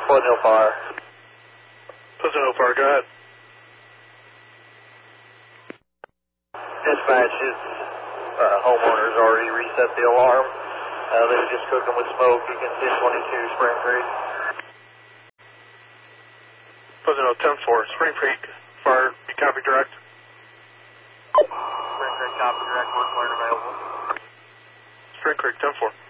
Pleasant Hill Fire. Pleasant Hill Fire, go ahead. Dispatch, his homeowners already reset the alarm. They were just cooking with smoke. You can see 22 Spring Creek. Pleasant Hill 10-4, Spring Creek Fire, you copy direct? Spring Creek, copy direct, work plan available. Spring Creek 10-4.